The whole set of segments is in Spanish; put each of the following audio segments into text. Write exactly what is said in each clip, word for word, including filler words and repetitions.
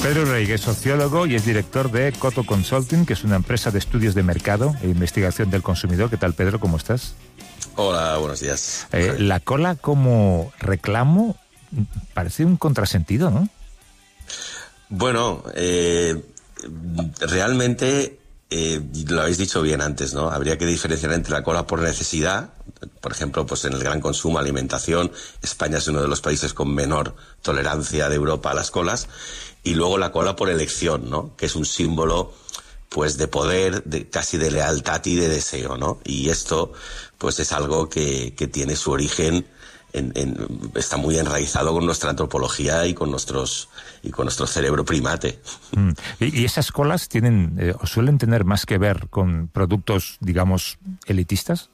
Pedro Rey es sociólogo y es director de Coto Consulting, que es una empresa de estudios de mercado e investigación del consumidor. ¿Qué tal, Pedro? ¿Cómo estás? Hola, buenos días. Eh, la cola como reclamo parece un contrasentido, ¿no? Bueno, eh, realmente eh, lo habéis dicho bien antes, ¿no? Habría que diferenciar entre la cola por necesidad. Por ejemplo, pues en el gran consumo, alimentación, España es uno de los países con menor tolerancia de Europa a las colas, y luego la cola por elección, ¿no? Que es un símbolo, pues, de poder, de casi de lealtad y de deseo, ¿no? Y esto, pues, es algo que, que tiene su origen en, en, está muy enraizado con nuestra antropología y con nuestros y con nuestro cerebro primate. Mm. ¿Y, y esas colas tienen eh, o suelen tener más que ver con productos, digamos, elitistas?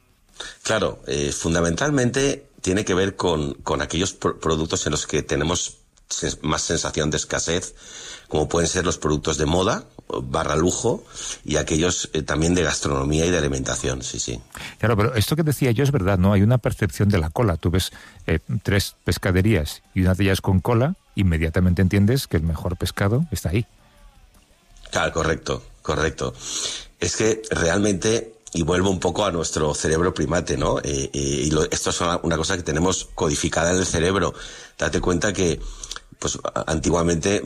Claro, eh, fundamentalmente tiene que ver con, con aquellos pro- productos en los que tenemos sens- más sensación de escasez, como pueden ser los productos de moda, barra lujo, y aquellos eh, también de gastronomía y de alimentación, sí, sí. Claro, pero esto que decía yo es verdad, ¿no? Hay una percepción de la cola. Tú ves eh, tres pescaderías y una de ellas con cola, inmediatamente entiendes que el mejor pescado está ahí. Claro, correcto, correcto. Es que realmente... Y vuelvo un poco a nuestro cerebro primate, ¿no? Eh, eh, y lo, esto es una, una cosa que tenemos codificada en el cerebro. Date cuenta que, pues, antiguamente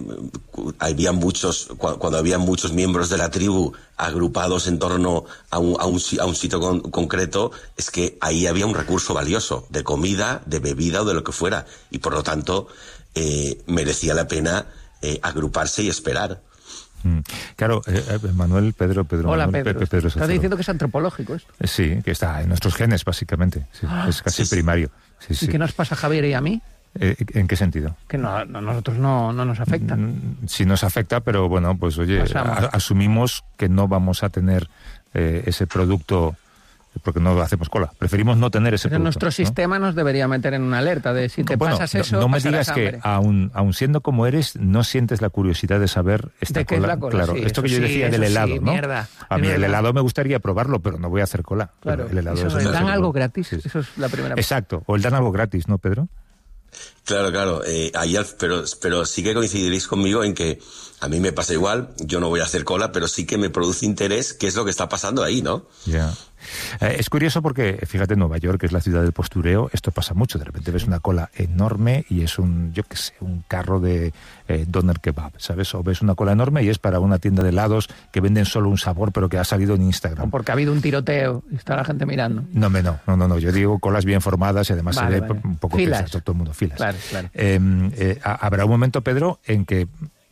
había muchos, cuando había muchos miembros de la tribu agrupados en torno a un, a un, a un sitio con, concreto, es que ahí había un recurso valioso, de comida, de bebida o de lo que fuera. Y por lo tanto, eh, merecía la pena eh, agruparse y esperar. Mm. Claro, eh, Manuel, Pedro, Pedro, Hola, Manuel, Pedro. Pepe, Pedro. Estás diciendo que es antropológico esto. Sí, que está en nuestros genes, básicamente. Sí, Ah, es casi sí, sí. primario. Sí, ¿Y sí. qué nos pasa a Javier y a mí? Eh, ¿En qué sentido? Que no, no, nosotros no, no nos afecta. Mm, Sí nos afecta, pero bueno, pues oye, Pasamos. a- asumimos que no vamos a tener eh, ese producto porque no hacemos cola. Preferimos no tener ese Pero producto. nuestro ¿no? sistema nos debería meter en una alerta de si te Bueno, pasas no- eso, no, me pasarás digas que hambre. aun, aun siendo como eres, no sientes la curiosidad de saber esta ¿De qué es cola. la cola? Claro, Sí, esto eso que yo sí, decía del eso helado, sí, ¿no? mierda, A es mí el verdad. helado me gustaría probarlo, pero no voy a hacer cola. Claro, Pero el helado eso, es el una dan cosa- algo gratis, Sí, sí. eso es la primera. Exacto, o el dan algo gratis, ¿no, Pedro? Claro, claro, eh, ahí al- pero, pero sí que coincidiréis conmigo en que a mí me pasa igual, yo no voy a hacer cola, pero sí que me produce interés qué es lo que está pasando ahí, ¿no? Ya. Eh, es curioso porque, fíjate, Nueva York, que es la ciudad del postureo, esto pasa mucho. De repente ves una cola enorme y es un, yo qué sé, un carro de eh, doner kebab, ¿sabes? O ves una cola enorme y es para una tienda de helados que venden solo un sabor, pero que ha salido en O Instagram. porque ha habido un tiroteo y está la gente mirando. No, me no, no, no, no. Yo digo colas bien formadas y además Vale, se ve vale. un poco Filas. que está todo el mundo filas. Claro, claro. Eh, eh, ha- habrá un momento, Pedro, en que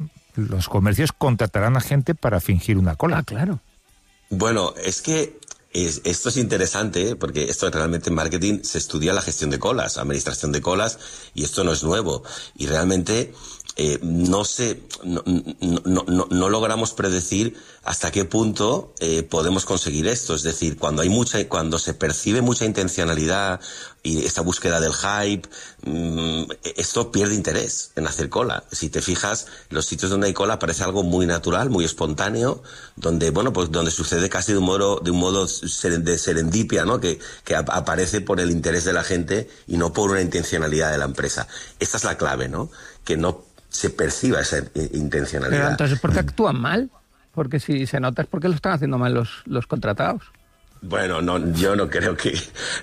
los comercios contratarán a gente para fingir una cola. Ah, claro. Bueno, es que es- esto es interesante, ¿eh? Porque esto realmente en marketing se estudia la gestión de colas, administración de colas, y esto no es nuevo. Y realmente eh, no sé, no, no, no, no, no logramos predecir hasta qué punto eh, podemos conseguir esto. Es decir, cuando hay mucha, cuando se percibe mucha intencionalidad y esta búsqueda del hype, mmm, esto pierde interés en hacer cola. Si te fijas, los sitios donde hay cola parece algo muy natural, muy espontáneo, donde, bueno, pues donde sucede casi de un modo, de un modo seren- de serendipia, ¿no? Que, que ap- aparece por el interés de la gente y no por una intencionalidad de la empresa. Esta es la clave, ¿no? Que no se perciba esa eh, intencionalidad. Pero entonces, ¿por qué actúan mal? Porque si se nota es porque lo están haciendo mal los, los contratados. Bueno, no, yo no creo que,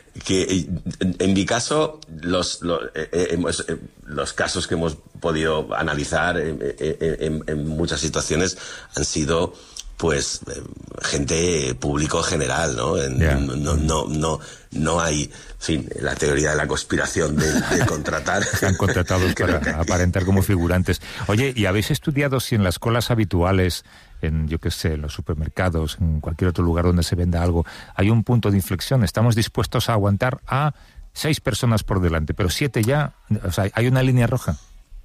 que en, en mi caso los, los, eh, eh, hemos, eh, los casos que hemos podido analizar eh, eh, en, en muchas situaciones han sido pues eh, gente público general, ¿no? En, Yeah. no, no, no, no hay, en fin, la teoría de la conspiración de, de contratar. Están contratados Creo que para aquí- aparentar como figurantes. Oye, ¿y habéis estudiado si en las colas habituales, en, yo qué sé, en los supermercados, en cualquier otro lugar donde se venda algo, hay un punto de inflexión? ¿Estamos dispuestos a aguantar a seis personas por delante, pero siete ya? O sea, ¿hay una línea roja?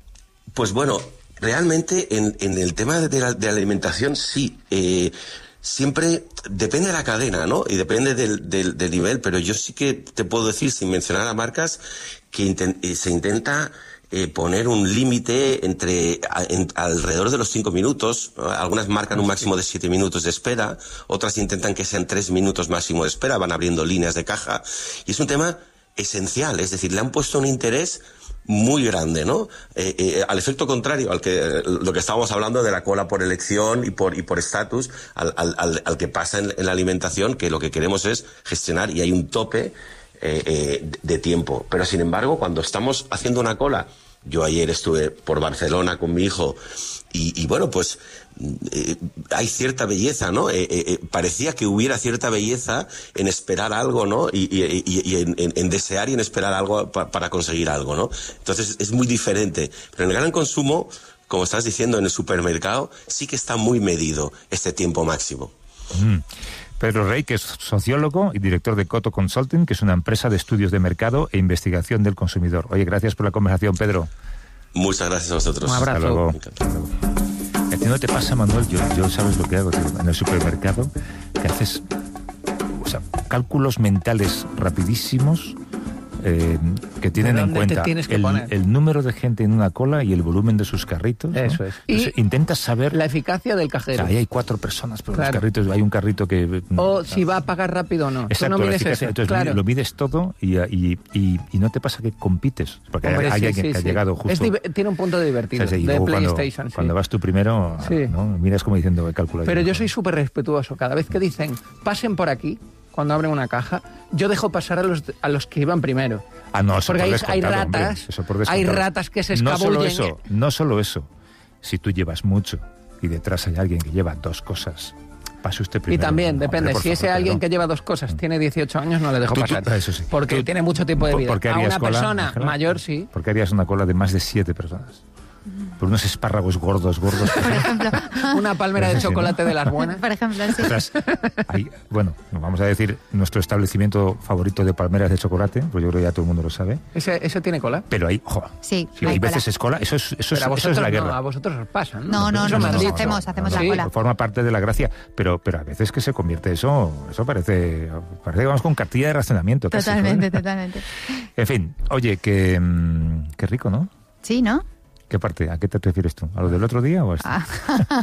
Pues bueno, realmente en, en el tema de la, de la alimentación sí. Eh, siempre depende de la cadena, ¿no? Y depende del, del, del nivel, pero yo sí que te puedo decir, sin mencionar a marcas, que inten- eh, se intenta eh, poner un límite entre a, en, alrededor de los cinco minutos. Algunas marcan un máximo de siete minutos de espera, otras intentan que sean tres minutos máximo de espera, van abriendo líneas de caja. Y es un tema esencial, es decir, le han puesto un interés muy grande, ¿no? Eh, eh, al efecto contrario, al que eh, lo que estábamos hablando de la cola por elección y por y por estatus, al, al, al, al que pasa en, en la alimentación, que lo que queremos es gestionar y hay un tope eh, eh, de tiempo. Pero sin embargo, cuando estamos haciendo una cola, yo ayer estuve por Barcelona con mi hijo y, y bueno, pues eh, hay cierta belleza, ¿no? Eh, eh, parecía que hubiera cierta belleza en esperar algo, ¿no? Y, y, y, y en, en, en desear y en esperar algo pa, para conseguir algo, ¿no? Entonces es muy diferente. Pero en el gran consumo, como estás diciendo, en el supermercado, sí que está muy medido este tiempo máximo. Mm. Pedro Rey, que es sociólogo y director de Coto Consulting, que es una empresa de estudios de mercado e investigación del consumidor. Oye, gracias por la conversación, Pedro. Muchas gracias a vosotros. Un abrazo. Hasta luego. ¿A ti no te pasa, Manuel? Yo, yo sabes lo que hago, tío. En el supermercado te haces, o sea, cálculos mentales rapidísimos eh, que tienen en cuenta que el, el número de gente en una cola y el volumen de sus carritos, ¿no? Eso es. Entonces, y intentas saber la eficacia del cajero. O sea, ahí hay cuatro personas, pero claro. los carritos, hay un carrito que... O si va a pagar rápido o no. Exacto, Tú no mides eso. Entonces claro. lo mides todo y, y, y, y no te pasa que compites, porque Hombre, hay, hay sí, alguien sí, que sí. ha llegado justo... Es tiene un punto divertido, o sea, sí, de PlayStation. Cuando, sí. cuando vas tú primero, sí. ¿no? Miras como diciendo el cálculo. Pero ahí, yo ¿no? soy súper respetuoso. Cada vez que dicen, pasen por aquí, cuando abren una caja, yo dejo pasar a los, a los que iban primero. Ah, no, eso porque por hay, hay descontado, ratas, hombre, eso por hay descontado. ratas que se No escabullen. solo eso, no solo eso. Si tú llevas mucho y detrás hay alguien que lleva dos cosas, pase usted primero. Y también, no, depende, hombre, si favor, ese alguien no. que lleva dos cosas tiene dieciocho años, no le dejo Tú, tú, pasar. eso sí. Porque Tú, tiene mucho tiempo de vida. ¿Por qué A harías una cola, persona Ángela? mayor, sí. ¿Por qué harías una cola de más de siete personas? Por unos espárragos gordos, gordos. Por ejemplo. Una palmera de chocolate de las buenas. Por ejemplo, sí. Ostras, hay, bueno, vamos a decir nuestro establecimiento favorito de palmeras de chocolate, pues yo creo que ya todo el mundo lo sabe. ¿Ese, ese tiene cola? Pero hay, jo, Sí, si hay hay cola. veces es cola, eso es, eso es, Pero a eso es la vosotros guerra. no, a vosotros os pasa, ¿no? No, no, Eso me han nosotros dicho. hacemos, hacemos la Sí. cola. Forma parte de la gracia, pero pero a veces que se convierte eso, eso parece, parece que vamos con cartilla de racionamiento. Casi, Totalmente, ¿no? totalmente. En fin, oye, que mmm, qué rico, ¿no? Sí, ¿no? ¿Qué parte? ¿A qué te refieres tú? ¿A lo del otro día o a esto? Ah,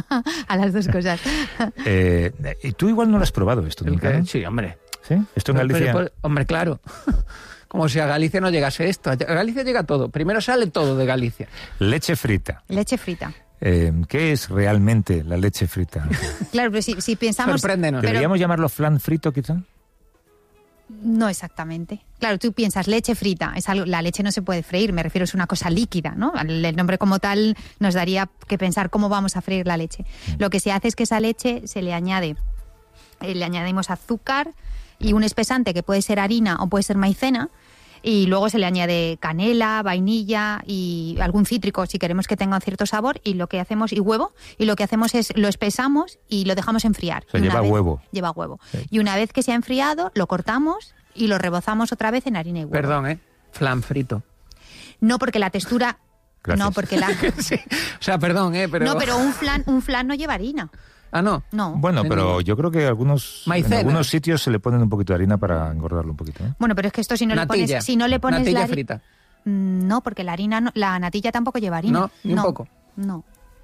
a las dos cosas. Eh, y tú igual no lo has probado esto ¿El nunca, qué? ¿no? Sí, hombre. ¿Sí? Esto en Pero, Galicia... pero, hombre, claro. Como si a Galicia no llegase esto. A Galicia llega todo. Primero sale todo de Galicia. Leche frita. Leche frita. Eh, ¿Qué es realmente la leche frita? Claro, pero si, si pensamos... Sorpréndenos. pero- ¿Deberíamos llamarlo flan frito, quizá? No exactamente. Claro, tú piensas leche frita, es algo, la leche no se puede freír, me refiero, es una cosa líquida, ¿no? El, el nombre como tal nos daría que pensar cómo vamos a freír la leche. Lo que se hace es que esa leche se le añade, eh, le añadimos azúcar y un espesante que puede ser harina o puede ser maicena, y luego se le añade canela, vainilla y algún cítrico si queremos que tenga un cierto sabor, y lo que hacemos, y huevo, y lo que hacemos es lo espesamos y lo dejamos enfriar. O sea, Y una lleva vez- huevo. Lleva huevo. Sí. Y una vez que se ha enfriado, lo cortamos y lo rebozamos otra vez en harina y huevo. Perdón, ¿eh? Flan frito. No, porque la textura... Gracias. No, porque la... Sí. O sea, perdón, ¿eh? Pero... No, pero un flan, un flan no lleva harina. Ah, no. No. Bueno, De pero ningún- yo creo que algunos, en Maicena. algunos sitios se le ponen un poquito de harina para engordarlo un poquito, ¿eh? Bueno, pero es que esto si no le Natilla. pones... Si no le pones Natilla la hari- frita. Mm, No, porque la harina, no- la natilla tampoco lleva harina. No, ni un poco. No,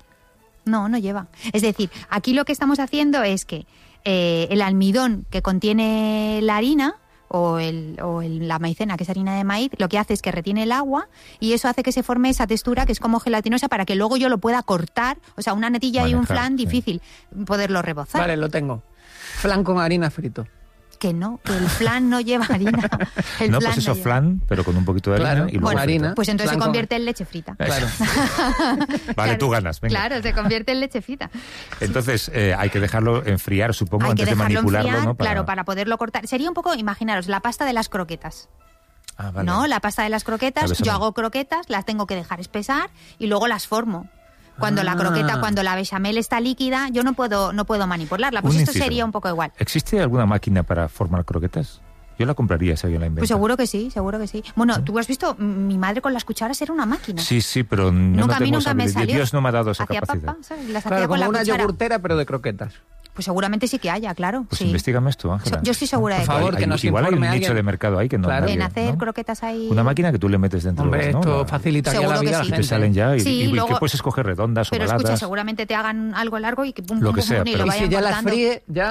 no, no lleva. Es decir, aquí lo que estamos haciendo es que eh, el almidón que contiene la harina o, el, o el- la maicena, que es harina de maíz, lo que hace es que retiene el agua y eso hace que se forme esa textura que es como gelatinosa para que luego yo lo pueda cortar. O sea, una natilla y un Manejar, flan sí. difícil poderlo rebozar. Vale, lo tengo. Flan con harina frito. Que no, que el flan no lleva harina. El No, flan pues eso, no lleva. flan, pero con un poquito de harina Claro, y luego con frito. harina. Pues entonces Flan se con- convierte en leche frita. Claro. Vale, Claro, tú ganas, venga. Claro, se convierte en leche frita. Entonces, eh, hay que dejarlo enfriar, supongo, Hay que antes de dejarlo manipularlo, enfriar, ¿no? claro, para poderlo cortar. Sería un poco, imaginaros, la pasta de las croquetas. Ah, vale. ¿No? La pasta de las croquetas, Claro, eso yo no. hago croquetas, las tengo que dejar espesar y luego las formo. Cuando la Ah. croqueta, cuando la bechamel está líquida, yo no puedo no puedo manipularla. Pues Un esto inciso. sería un poco igual. ¿Existe alguna máquina para formar croquetas? Yo la compraría si alguien la inventa. Pues seguro que sí, seguro que sí. Bueno, tú has visto, m- mi madre con las cucharas era una máquina. Sí, sí, pero yo no Nunca, a mí tengo nunca esa me habilidad. salió. Dios no me ha dado esa Hacía capacidad. papa, ¿sabes? Las Claro, hacía con como la una cuchara. yogurtera, pero de croquetas. Pues seguramente sí que haya, claro. Pues sí. investígame esto, Ángela. Yo estoy segura de Por que favor, Hay- que hay- nos igual hay un informe nicho alguien. de mercado ahí que no Claro. nadie, en hacer ¿no? croquetas ahí. Una máquina que tú le metes dentro Hombre, de las, ¿no? esto La- facilitaría Seguro la que vida a la sí. y te gente. salen ya y, Sí, y- y luego- que puedes escoger redondas Pero ovaladas. escucha, seguramente te hagan algo largo y que pum, Lo pum, que pum, sea, y pero- lo Y vayan si ya las cortando. fríe, ya...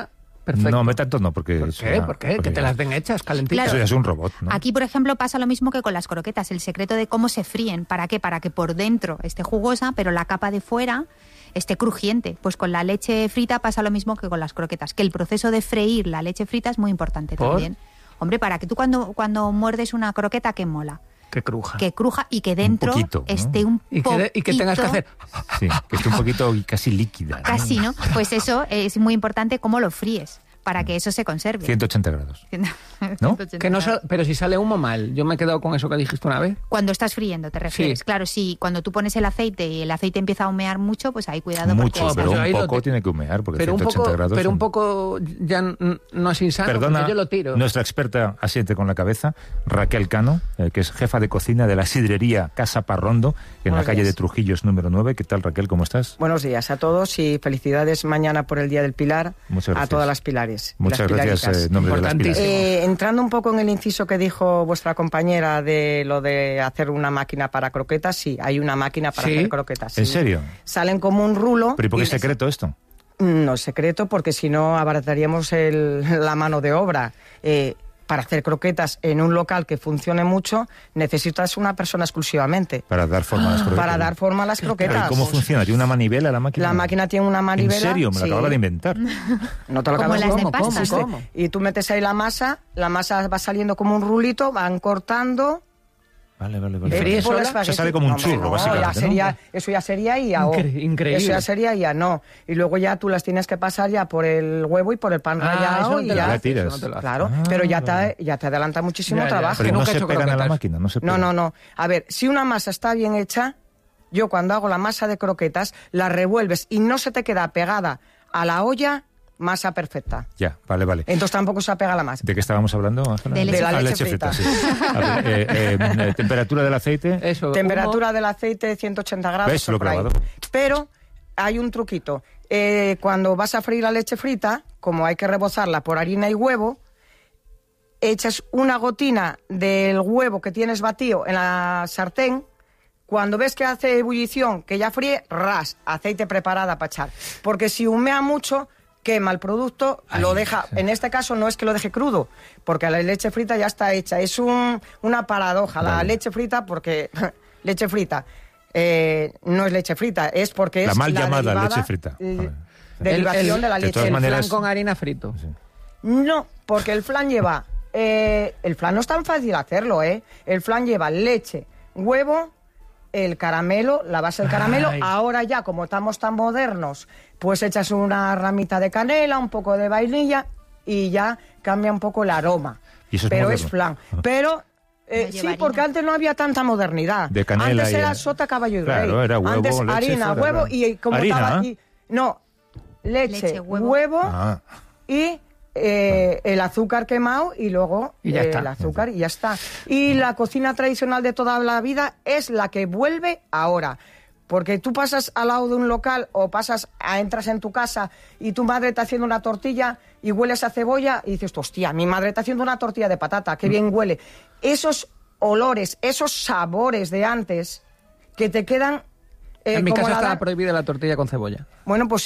Perfecto. No, me tanto no, porque... ¿Por eso qué? ya- ¿Por qué? porque Que te ya- las den hechas, calentitas. Eso ya es un robot, ¿no? Aquí, por ejemplo, pasa lo mismo que con las croquetas. El secreto de cómo se fríen. ¿Para qué? Para que por dentro esté jugosa, pero la capa de fuera esté crujiente. Pues con la leche frita pasa lo mismo que con las croquetas. Que el proceso de freír la leche frita es muy importante ¿Por? también. Hombre, para que tú cuando, cuando muerdes una croqueta, ¿qué mola? Que cruja. Que cruja y que dentro poquito, ¿no? esté un Y que, poquito... de- y que tengas que hacer... Sí, que esté un poquito casi líquida. ¿no? Casi, ¿no? Pues eso es muy importante cómo lo fríes, para que eso se conserve. ciento ochenta grados. ¿No? Que no sal- pero si sale humo mal. Yo me he quedado con eso que dijiste una vez. Cuando estás friendo, te refieres. Sí. Claro, sí, cuando tú pones el aceite y el aceite empieza a humear mucho, pues ahí cuidado. Mucho, porque pero pues yo un ahí lo poco te- tiene que humear, porque Pero un, ciento ochenta poco, grados... pero un son- poco ya n- no es insano, Perdona, porque yo lo tiro. nuestra experta asiente con la cabeza, Raquel Cano, eh, que es jefa de cocina de la sidrería Casa Parrondo, en Buenos la calle días. de Trujillos número nueve. ¿Qué tal, Raquel? ¿Cómo estás? Buenos días a todos y felicidades mañana por el Día del Pilar Muchas a gracias. todas las pilares. y Muchas las gracias, pilaritas. eh, en nombre de las Importantísimo. pilares. Eh, entrando un poco en el inciso que dijo vuestra compañera de lo de hacer una máquina para croquetas, sí, hay una máquina para ¿Sí? hacer croquetas. ¿En sí. serio? Salen como un rulo. ¿Pero y por qué y es les- secreto esto? No es secreto, porque si no abarataríamos el- la mano de obra. Eh, para hacer croquetas en un local que funcione mucho, necesitas una persona exclusivamente. Para dar forma a las croquetas. Para dar forma a las Pero, croquetas. ¿y cómo funciona? ¿Tiene una manivela la máquina? La máquina tiene una manivela. ¿En serio? Me lo sí. acababa de inventar. No te lo Como acabas las de ¿Cómo? pasta, ¿Cómo? ¿no? ¿Cómo? Y tú metes ahí la masa, la masa va saliendo como un rulito, van cortando. Vale, vale, ¿Y vale. fríes Eh, por sola? espagueti. O sea, sale como un No, hombre, churro, no, básicamente, ya ¿no? sería, eso ya sería I A O. Incre- increíble. Eso ya sería I A, no. Y luego ya tú las tienes que pasar ya por el huevo y por el pan Ah, rallado. eso no y te lo ya, la haces, tiras. eso no te lo haces. Claro, Ah, pero ya vale. te, ya te adelanta muchísimo Ya, ya, trabajo. que Pero no nunca he se hecho pegan a la croquetas. máquina, no se No, pegan. no, no. A ver, si una masa está bien hecha, yo cuando hago la masa de croquetas, la revuelves y no se te queda pegada a la olla, masa perfecta. Ya, vale, vale. Entonces tampoco se apega la masa. ¿De qué estábamos hablando, Ángela? De leche De la Ah, leche frita. sí. A ver, eh, eh, eh, temperatura del aceite. Eso, Temperatura humo. del aceite ciento ochenta grados. ¿Ves? Lo he por ahí. clavado. Pero hay un truquito. Eh, cuando vas a freír la leche frita, como hay que rebozarla por harina y huevo, echas una gotina del huevo que tienes batido en la sartén. Cuando ves que hace ebullición, que ya fríe, ras, aceite preparada para echar. Porque si humea mucho, quema el producto, Ay, lo deja... sí. En este caso no es que lo deje crudo, porque la leche frita ya está hecha. Es un, una paradoja. La Vale. leche frita, porque... leche frita eh, no es leche frita, es porque es La mal llamada derivada, leche frita. eh, Vale. derivación El- el- de la de leche. todas El maneras- Flan con harina frito. no, porque el flan lleva... eh, el flan no es tan fácil hacerlo, ¿eh? El flan lleva leche, huevo, el caramelo, la base del caramelo. Ay. Ahora ya, como estamos tan modernos, pues echas una ramita de canela, un poco de vainilla y ya cambia un poco el aroma. Y eso es Pero moderno. es flan. Pero... eh, No sí, lleva porque harina. antes no había tanta modernidad. De canela Antes y- era sota, caballo y Claro, rey. era huevo, Antes leche, harina, fuera, huevo claro. y como ¿Harina? estaba aquí... No, leche, Leche, huevo. huevo, Ah. y eh, el azúcar quemado y luego Y ya eh, está. el azúcar y ya está. Y la cocina tradicional de toda la vida es la que vuelve ahora. Porque tú pasas al lado de un local o pasas a, entras en tu casa y tu madre está haciendo una tortilla y hueles a cebolla y dices, hostia, mi madre está haciendo una tortilla de patata, qué bien huele. Esos olores, esos sabores de antes que te quedan... eh, En mi como casa la estaba dan- prohibida la tortilla con cebolla. Bueno, pues